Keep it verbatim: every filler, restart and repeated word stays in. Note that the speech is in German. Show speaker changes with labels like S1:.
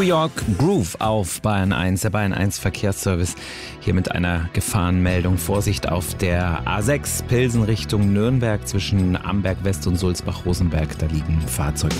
S1: New York Groove auf Bayern eins, der Bayern eins Verkehrsservice. Hier mit einer Gefahrenmeldung. Vorsicht auf der A sechs Pilsen Richtung Nürnberg zwischen Amberg West und Sulzbach-Rosenberg. Da liegen Fahrzeuge.